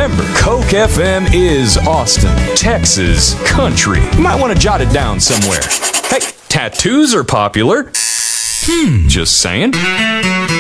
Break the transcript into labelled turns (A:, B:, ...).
A: remember, Coke FM is Austin, Texas country. You might want to jot it down somewhere. Hey, tattoos are popular. Just saying.